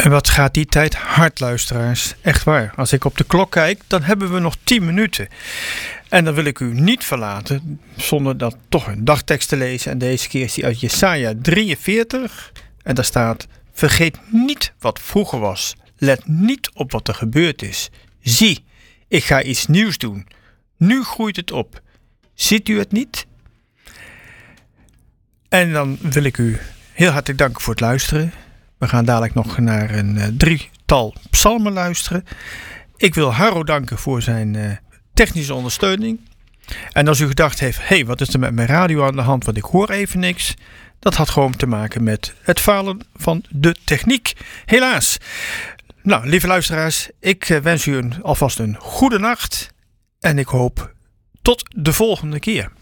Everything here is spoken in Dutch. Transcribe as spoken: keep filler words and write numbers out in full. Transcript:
En wat gaat die tijd hard, luisteraars. Echt waar. Als ik op de klok kijk, dan hebben we nog tien minuten. En dan wil ik u niet verlaten zonder dat toch een dagtekst te lezen. En deze keer is die uit Jesaja drieënveertig. En daar staat: vergeet niet wat vroeger was. Let niet op wat er gebeurd is. Zie, ik ga iets nieuws doen. Nu groeit het op. Ziet u het niet? En dan wil ik u heel hartelijk danken voor het luisteren. We gaan dadelijk nog naar een uh, drietal psalmen luisteren. Ik wil Harro danken voor zijn uh, technische ondersteuning. En als u gedacht heeft, hé, hey, wat is er met mijn radio aan de hand, want ik hoor even niks. Dat had gewoon te maken met het falen van de techniek. Helaas. Nou, lieve luisteraars, ik uh, wens u een, alvast een goede nacht. En ik hoop tot de volgende keer.